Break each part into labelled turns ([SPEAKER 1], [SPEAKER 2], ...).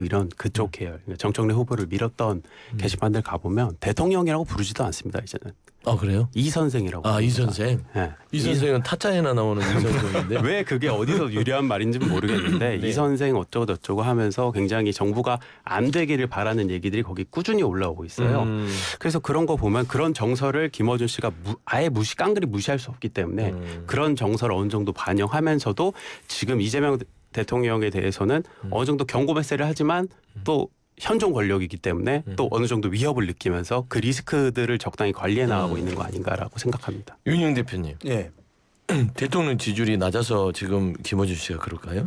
[SPEAKER 1] 이런 그쪽 계열 정청래 후보를 밀었던 게시판들 가보면 대통령이라고 부르지도 않습니다. 이제는.
[SPEAKER 2] 아 그래요?
[SPEAKER 1] 이 선생이라고.
[SPEAKER 2] 아, 이
[SPEAKER 1] 부릅니다.
[SPEAKER 2] 선생.
[SPEAKER 1] 네.
[SPEAKER 2] 이 선생은 타짜에나 나오는 이 선생인데.
[SPEAKER 1] 왜 그게 어디서 유리한 말인지는 모르겠는데
[SPEAKER 2] 네.
[SPEAKER 1] 이 선생 어쩌고 저쩌고 하면서 굉장히 정부가 안 되기를 바라는 얘기들이 거기 꾸준히 올라오고 있어요. 그래서 그런 거 보면 그런 정서를 김어준 씨가 아예 깡그리 무시할 수 없기 때문에 그런 정서를 어느 정도 반영하면서도 지금 이재명 대통령에 대해서는 어느 정도 경고 메시지를 하지만 또 현존 권력이기 때문에 또 어느 정도 위협을 느끼면서 그 리스크들을 적당히 관리해 나가고 있는 거 아닌가라고 생각합니다.
[SPEAKER 2] 윤영 대표님.
[SPEAKER 3] 예.
[SPEAKER 2] 대통령 지지율이 낮아서 지금 김어준 씨가 그럴까요?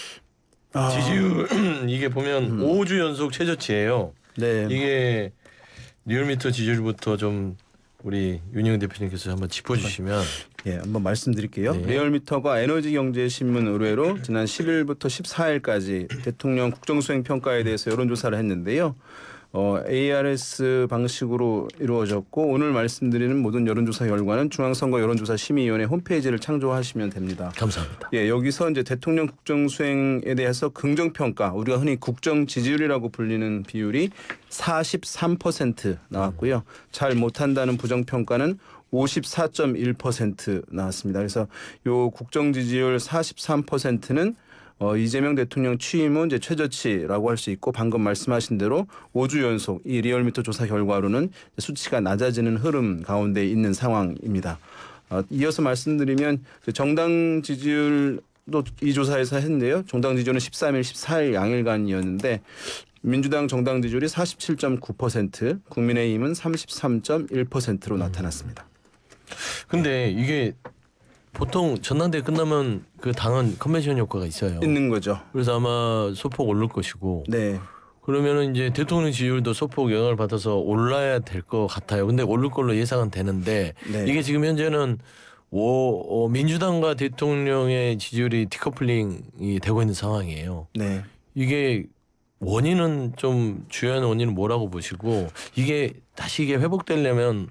[SPEAKER 2] 지지율 이게 보면 5주 연속 최저치예요.
[SPEAKER 3] 네.
[SPEAKER 2] 이게 리얼미터 지지율부터 좀 우리 윤영 대표님께서 한번 짚어주시면.
[SPEAKER 3] 예, 한번 말씀드릴게요.
[SPEAKER 2] 네.
[SPEAKER 3] 리얼미터가 에너지경제신문 의뢰로 지난 10일부터 14일까지 대통령 국정수행 평가에 대해서 여론조사를 했는데요. ARS 방식으로 이루어졌고 오늘 말씀드리는 모든 여론조사 결과는 중앙선거 여론조사심의위원회 홈페이지를 참조하시면 됩니다.
[SPEAKER 2] 감사합니다.
[SPEAKER 3] 예, 여기서 이제 대통령 국정수행에 대해서 긍정평가, 우리가 흔히 국정지지율이라고 불리는 비율이 43% 나왔고요. 잘 못한다는 부정평가는 54.1% 나왔습니다. 그래서 요 국정지지율 43%는 이재명 대통령 취임 후 이제 최저치라고 할 수 있고 방금 말씀하신 대로 5주 연속 이 리얼미터 조사 결과로는 수치가 낮아지는 흐름 가운데 있는 상황입니다. 이어서 말씀드리면 정당 지지율도 이 조사에서 했는데요. 정당 지지율은 13일, 14일 양일간이었는데 민주당 정당 지지율이 47.9%, 국민의힘은 33.1%로 나타났습니다.
[SPEAKER 2] 근데 이게 보통 전당대회 끝나면 그 당은 컨벤션 효과가 있어요.
[SPEAKER 3] 있는 거죠.
[SPEAKER 2] 그래서 아마 소폭 오를 것이고.
[SPEAKER 3] 네.
[SPEAKER 2] 그러면은 이제 대통령 지지율도 소폭 영향을 받아서 올라야 될 것 같아요. 근데 오를 걸로 예상은 되는데
[SPEAKER 3] 네.
[SPEAKER 2] 이게 지금 현재는 민주당과 대통령의 지지율이 디커플링이 되고 있는 상황이에요.
[SPEAKER 3] 네.
[SPEAKER 2] 이게 원인은 좀 주요한 원인은 뭐라고 보시고 이게 다시 이게 회복되려면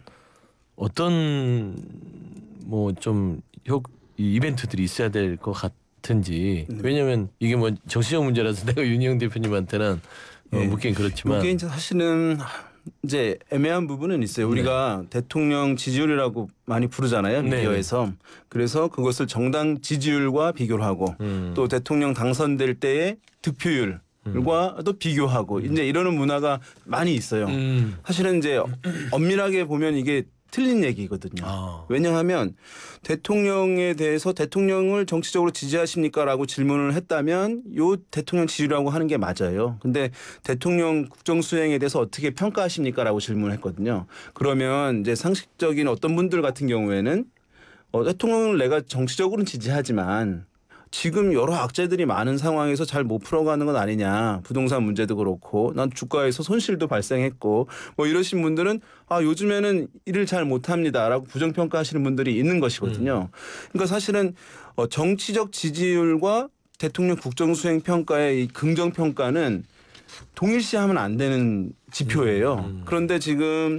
[SPEAKER 2] 어떤 뭐 좀 이벤트들이 있어야 될 것 같은지. 왜냐하면 이게 뭐 정치적 문제라서 내가 윤희영 대표님한테는 묻긴 그렇지만
[SPEAKER 3] 이게 이제 사실은 이제 애매한 부분은 있어요. 우리가 대통령 지지율이라고 많이 부르잖아요. 미디어에서. 그래서 그것을 정당 지지율과 비교를 하고 또 대통령 당선될 때의 득표율과 또 비교하고 이제 이러는 문화가 많이 있어요. 사실은 이제 엄밀하게 보면 이게 틀린 얘기거든요. 왜냐하면 대통령에 대해서 대통령을 정치적으로 지지하십니까라고 질문을 했다면 요 대통령 지지율이라고 하는 게 맞아요. 근데 대통령 국정수행에 대해서 어떻게 평가하십니까라고 질문을 했거든요. 그러면 이제 상식적인 어떤 분들 같은 경우에는 대통령을 내가 정치적으로는 지지하지만 지금 여러 악재들이 많은 상황에서 잘 못 풀어가는 건 아니냐. 부동산 문제도 그렇고 난 주가에서 손실도 발생했고 뭐 이러신 분들은 요즘에는 일을 잘 못합니다라고 부정평가하시는 분들이 있는 것이거든요. 그러니까 사실은 정치적 지지율과 대통령 국정수행 평가의 이 긍정평가는 동일시하면 안 되는 지표예요. 그런데 지금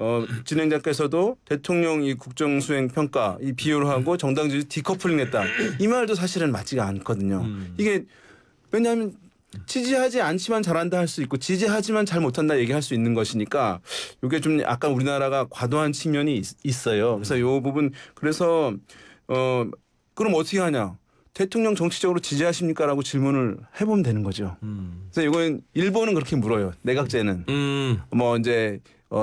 [SPEAKER 3] 진행자께서도 대통령 이 국정수행 평가 이 비율하고 정당 지지 디커플링했다 이 말도 사실은 맞지가 않거든요. 이게 왜냐하면 지지하지 않지만 잘한다 할 수 있고 지지하지만 잘 못한다 얘기할 수 있는 것이니까 이게 좀 약간 우리나라가 과도한 측면이 있어요. 그래서 이 부분 그래서 그럼 어떻게 하냐? 대통령 정치적으로 지지하십니까라고 질문을 해보면 되는 거죠. 그래서 이건 일본은 그렇게 물어요. 내각제는 뭐 이제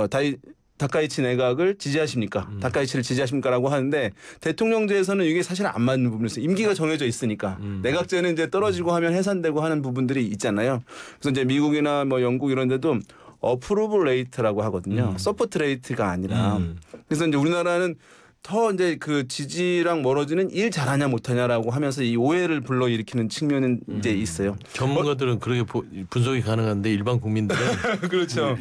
[SPEAKER 3] 다카이치 내각을 지지하십니까? 다카이치를 지지하십니까라고 하는데 대통령제에서는 이게 사실 안 맞는 부분이 있어요. 임기가 정해져 있으니까 내각제는 이제 떨어지고 하면 해산되고 하는 부분들이 있잖아요. 그래서 이제 미국이나 뭐 영국 이런 데도 어프로블 레이트라고 하거든요. 서포트 레이트가 아니라. 그래서 이제 우리나라는 더 이제 그 지지랑 멀어지는 일 잘하냐 못하냐라고 하면서 이 오해를 불러일으키는 측면은 이제 있어요.
[SPEAKER 2] 전문가들은 그렇게 분석이 가능한데 일반 국민들은
[SPEAKER 3] 그렇죠.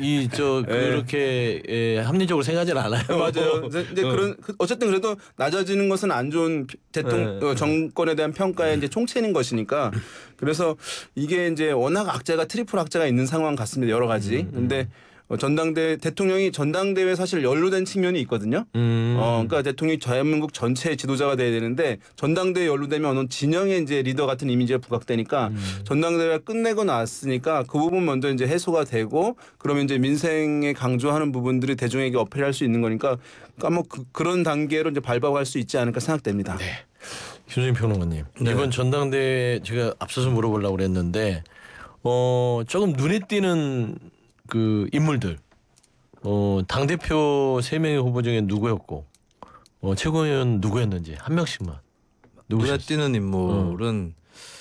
[SPEAKER 2] 그렇게 합리적으로 생각하지 않아요.
[SPEAKER 3] 맞아요. 이제 그런 어쨌든 그래도 낮아지는 것은 안 좋은 정권에 대한 평가의 이제 총체인 것이니까 그래서 이게 이제 워낙 악재가 트리플 악재가 있는 상황 같습니다. 여러 가지. 근데 대통령이 전당대회 사실 연루된 측면이 있거든요. 그러니까 대통령이 대한민국 전체의 지도자가 돼야 되는데 전당대회 연루되면 어느 진영의 이제 리더 같은 이미지가 부각되니까 전당대회가 끝내고 나왔으니까 그 부분 먼저 이제 해소가 되고 그러면 이제 민생에 강조하는 부분들이 대중에게 어필할 수 있는 거니까 그러니까 뭐 그런 단계로 이제 밟아갈 수 있지 않을까 생각됩니다.
[SPEAKER 2] 네. 김수진 평론가님
[SPEAKER 3] 네.
[SPEAKER 2] 이번 전당대회 제가 앞서서 물어보려고 그랬는데 조금 눈에 띄는 그 인물들 당 대표 3명의 후보 중에 누구였고 최고위원 누구였는지 한 명씩만.
[SPEAKER 4] 눈에 띄는 인물은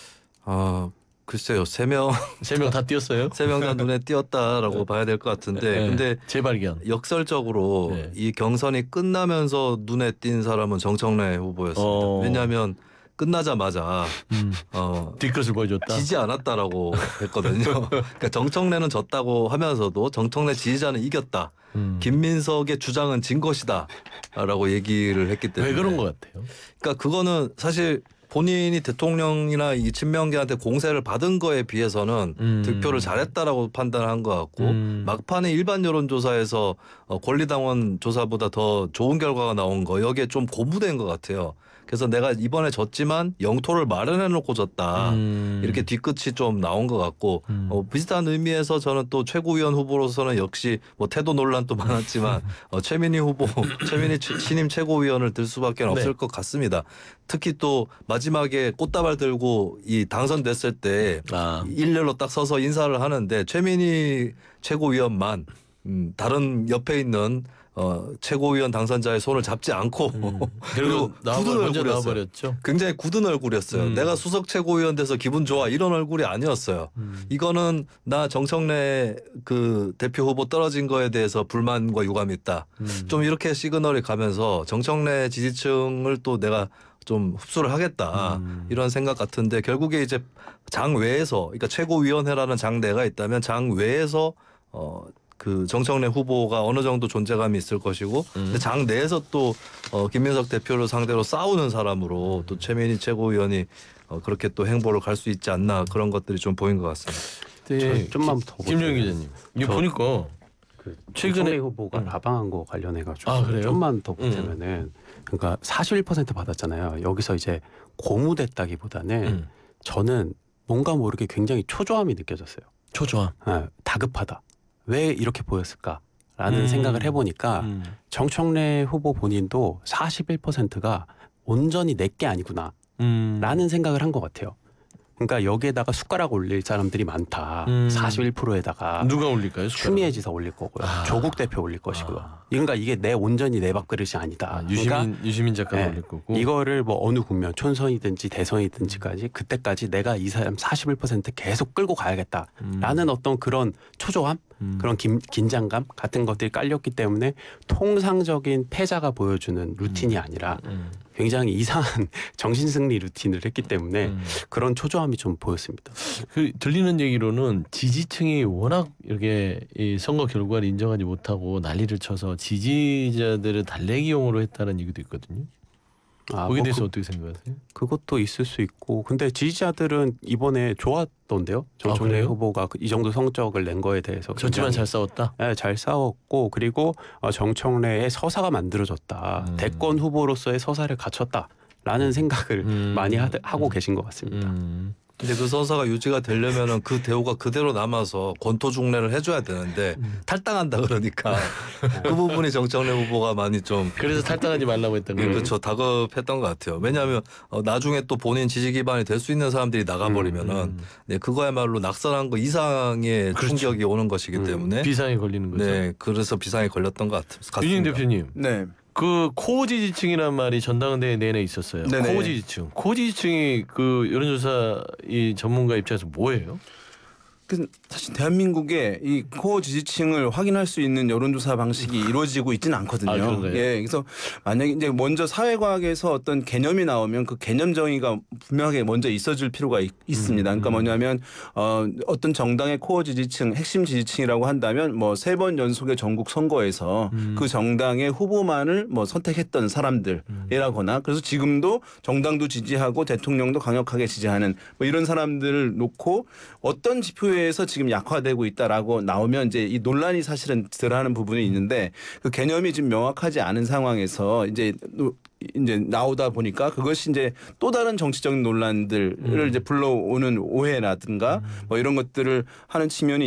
[SPEAKER 4] 글쎄요 3명
[SPEAKER 2] 3명 다 띄었어요?
[SPEAKER 4] 3명 다 눈에 띄었다라고 봐야 될 것 같은데 근데
[SPEAKER 2] 재발견.
[SPEAKER 4] 역설적으로
[SPEAKER 2] 네.
[SPEAKER 4] 이 경선이 끝나면서 눈에 띈 사람은 정청래 후보였습니다. 왜냐하면 끝나자마자
[SPEAKER 2] 뒤끝을 보여줬다.
[SPEAKER 4] 지지 않았다라고 했거든요. 그러니까 정청래는 졌다고 하면서도 정청래 지지자는 이겼다. 김민석의 주장은 진 것이다라고 얘기를 했기 때문에
[SPEAKER 2] 왜 그런 것 같아요?
[SPEAKER 4] 그러니까 그거는 사실 본인이 대통령이나 이 친명계한테 공세를 받은 거에 비해서는 득표를 잘했다라고 판단한 것 같고 막판에 일반 여론조사에서 권리당원 조사보다 더 좋은 결과가 나온 거 여기에 좀 고무된 것 같아요. 그래서 내가 이번에 졌지만 영토를 마련해 놓고 졌다. 이렇게 뒤끝이 좀 나온 것 같고 비슷한 의미에서 저는 또 최고위원 후보로서는 역시 뭐 태도 논란도 많았지만 최민희 신임 최고위원을 들 수밖에 없을 것 같습니다. 특히 또 마지막에 꽃다발 들고 이 당선됐을 때 일렬로 딱 서서 인사를 하는데 최민희 최고위원만 다른 옆에 있는 최고위원 당선자의 손을 잡지 않고 그리고 굳은
[SPEAKER 2] 먼저
[SPEAKER 4] 얼굴이었어요.
[SPEAKER 2] 나와버렸죠.
[SPEAKER 4] 굉장히 굳은 얼굴이었어요. 내가 수석 최고위원 돼서 기분 좋아 이런 얼굴이 아니었어요. 이거는 나 정청래 그 대표 후보 떨어진 거에 대해서 불만과 유감이 있다. 좀 이렇게 시그널이 가면서 정청래 지지층을 또 내가 좀 흡수를 하겠다 이런 생각 같은데 결국에 이제 장 외에서 그러니까 최고위원회라는 장내가 있다면 장 외에서 그 정청래 후보가 어느 정도 존재감이 있을 것이고 근데 장 내에서 또 김민석 대표를 상대로 싸우는 사람으로 또 최민희 최고위원이 그렇게 또 행보를 갈 수 있지 않나 그런 것들이 좀 보인 것 같습니다.
[SPEAKER 1] 네, 좀만 더
[SPEAKER 2] 김정 기자님 이거 보니까
[SPEAKER 1] 최근에 후보가 라방한 거 관련해가지고
[SPEAKER 2] 그래요?
[SPEAKER 1] 좀만 더 보태면은 그러니까 41% 받았잖아요. 여기서 이제 고무됐다기보다는 저는 뭔가 모르게 굉장히 초조함이 느껴졌어요.
[SPEAKER 2] 초조함.
[SPEAKER 1] 다급하다. 왜 이렇게 보였을까라는 생각을 해보니까 정청래 후보 본인도 41%가 온전히 내게 아니구나 라는 생각을 한 것 같아요. 그러니까 여기에다가 숟가락 올릴 사람들이 많다. 41%에다가
[SPEAKER 2] 누가 올릴까요? 숟가락?
[SPEAKER 1] 추미애 지사 올릴 거고요. 조국 대표 올릴 것이고요. 그러니까 이게 온전히 내 밥그릇이 아니다.
[SPEAKER 2] 유시민 작가가 올릴 거고.
[SPEAKER 1] 이거를 뭐 어느 국면 촌선이든지 대선이든지까지 그때까지 내가 이 사람 41% 계속 끌고 가야겠다라는 어떤 그런 초조함, 그런 긴장감 같은 것들이 깔렸기 때문에 통상적인 패자가 보여주는 루틴이 아니라 굉장히 이상한 정신승리 루틴을 했기 때문에 그런 초조함이 좀 보였습니다.
[SPEAKER 2] 그 들리는 얘기로는 지지층이 워낙 이렇게 이 선거 결과를 인정하지 못하고 난리를 쳐서 지지자들을 달래기용으로 했다는 얘기도 있거든요. 거기에 대해서 어떻게 생각하세요?
[SPEAKER 1] 그것도 있을 수 있고, 근데 지지자들은 이번에 좋았던데요. 정청래 후보가 이 정도 성적을 낸 거에 대해서
[SPEAKER 2] 졌지만 잘 싸웠다.
[SPEAKER 1] 네, 잘 싸웠고 그리고 정청래의 서사가 만들어졌다. 대권 후보로서의 서사를 갖췄다라는 생각을 많이 하고 계신 것 같습니다.
[SPEAKER 4] 근데 그 서사가 유지가 되려면은 그 대우가 그대로 남아서 권토 중례를 해줘야 되는데 탈당한다 그러니까 그 부분이 정청래 후보가 많이 좀
[SPEAKER 2] 그래서 탈당하지 말라고 했던 거예요.
[SPEAKER 4] 그렇죠. 다급했던 것 같아요. 왜냐하면 나중에 또 본인 지지 기반이 될 수 있는 사람들이 나가버리면은 네, 그거야말로 낙선한 거 이상의 충격이 오는 것이기 때문에
[SPEAKER 2] 비상에 걸리는 거죠.
[SPEAKER 4] 네, 그래서 비상에 걸렸던 것 같습니다.
[SPEAKER 2] 윤인 대표님.
[SPEAKER 3] 네.
[SPEAKER 2] 그 코어 지지층이란 말이 전당대회 내내 있었어요.
[SPEAKER 3] 네네.
[SPEAKER 2] 코어 지지층. 코어 지지층이 그 여론조사 이 전문가 입장에서 뭐예요?
[SPEAKER 3] 사실 대한민국에 이 코어 지지층을 확인할 수 있는 여론조사 방식이 이루어지고 있지는 않거든요.
[SPEAKER 2] 그런가요?
[SPEAKER 3] 예, 그래서 만약에 이제 먼저 사회과학에서 어떤 개념이 나오면 그 개념 정의가 분명하게 먼저 있어줄 필요가 있습니다. 그러니까 뭐냐면 어떤 정당의 코어 지지층, 핵심 지지층이라고 한다면 뭐 3번 연속의 전국 선거에서 그 정당의 후보만을 뭐 선택했던 사람들이라거나 그래서 지금도 정당도 지지하고 대통령도 강력하게 지지하는 뭐 이런 사람들을 놓고 어떤 지표에 비교해서 지금 약화되고 있다라고 나오면 이제 이 논란이 사실은 덜하는 부분이 있는데 그 개념이 지금 명확하지 않은 상황에서 이제 나오다 보니까 그것이 이제 또 다른 정치적인 논란들을 이제 불러오는 오해라든가 뭐 이런 것들을 하는 측면이